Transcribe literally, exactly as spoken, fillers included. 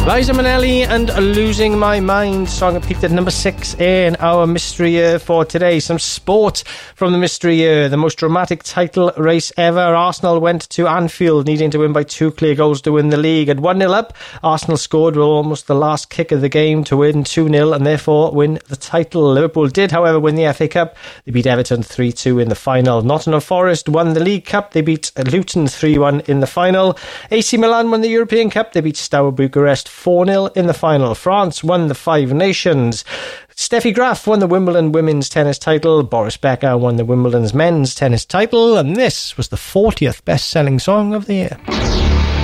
Liza Minnelli and Losing My Mind, song that peaked at number six in our Mystery Year for today. Some sport from the Mystery Year. The most dramatic title race ever. Arsenal went to Anfield needing to win by two clear goals to win the league. At one nil up, Arsenal scored with almost the last kick of the game to win two nil and therefore win the title. Liverpool did, however, win the F A Cup. They beat Everton three two in the final. Nottingham Forest won the League Cup. They beat Luton three one in the final. A C Milan won the European Cup. They beat Steaua Bucharest four nil in the final. France won the Five Nations. Steffi Graf won the Wimbledon women's tennis title. Boris Becker won the Wimbledon's men's tennis title. And this was the fortieth best-selling song of the year.